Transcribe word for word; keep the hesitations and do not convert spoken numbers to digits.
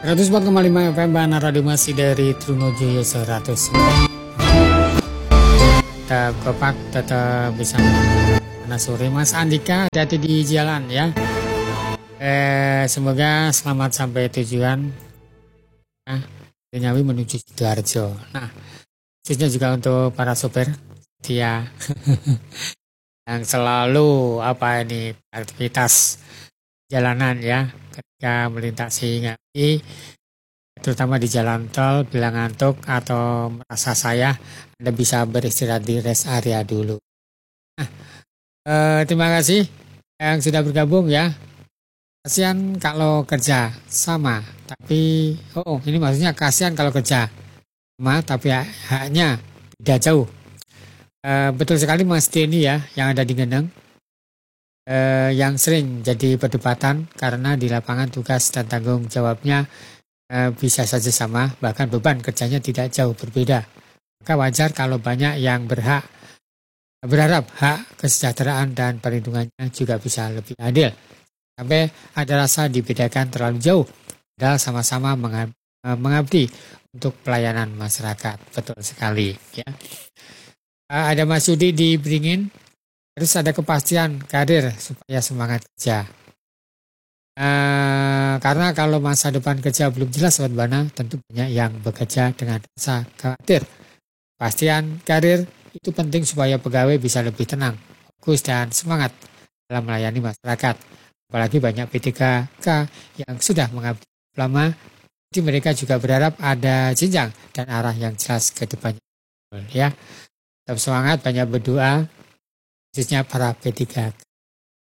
seratus empat koma lima F M Bana Radio masih dari Trunojoyo seratus. Tetap kompak, tetap bisa. Mana sore Mas Andika, hati-hati di jalan ya. Eh, semoga selamat sampai tujuan. Nah, Nyawi menuju Sidoarjo. Nah, khususnya juga untuk para sopir dia yang selalu apa ini aktivitas jalanan ya ketika melintasi Ngawi, terutama di jalan tol bila ngantuk atau merasa sayah, Anda bisa beristirahat di rest area dulu. Nah, eh, terima kasih yang sudah bergabung ya. Kasihan kalau kerja sama, tapi oh ini maksudnya kasihan kalau kerja sama, tapi haknya beda jauh. E, betul sekali Mas Denny ya, yang ada di Ngeneng, e, yang sering jadi perdebatan karena di lapangan tugas dan tanggung jawabnya e, bisa saja sama, bahkan beban kerjanya tidak jauh berbeda. Maka wajar kalau banyak yang berhak berharap hak kesejahteraan dan perlindungannya juga bisa lebih adil. Sampai ada rasa dibedakan terlalu jauh, padahal sama-sama mengabdi untuk pelayanan masyarakat. Betul sekali ya. Ada Mas Yudi di Beringin, terus ada kepastian karir supaya semangat kerja. Uh, karena kalau masa depan kerja belum jelas Sobat Bana, tentu banyak yang bekerja dengan rasa khawatir. Kepastian karir itu penting supaya pegawai bisa lebih tenang, fokus dan semangat dalam melayani masyarakat. Apalagi banyak P tiga K yang sudah mengabdi lama, jadi mereka juga berharap ada jenjang dan arah yang jelas ke depannya. Ya, tetap semangat, banyak berdoa, khususnya para P tiga K.